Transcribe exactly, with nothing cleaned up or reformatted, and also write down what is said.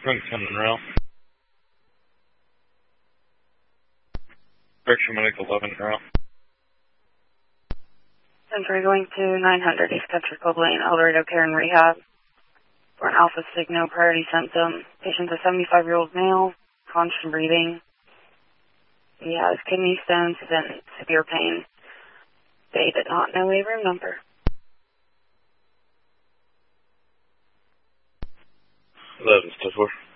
Thanks, Rail. Correction Medical eleven, Rail. And we're going to nine hundred East Country Club Lane, El Dorado Care and Rehab for an alpha signo priority symptom. Patient's a seventy-five-year-old male, constant breathing. He has kidney stones and severe pain. They did not know a room number. eleven, step four.